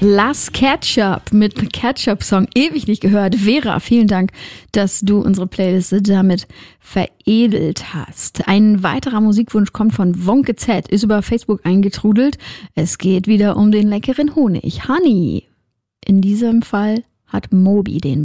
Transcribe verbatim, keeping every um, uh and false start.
Lass Ketchup mit Ketchup-Song. Ewig nicht gehört. Vera, vielen Dank, dass du unsere Playliste damit veredelt hast. Ein weiterer Musikwunsch kommt von Wonke Z, ist über Facebook eingetrudelt. Es geht wieder um den leckeren Honig. Honey. In diesem Fall hat Moby den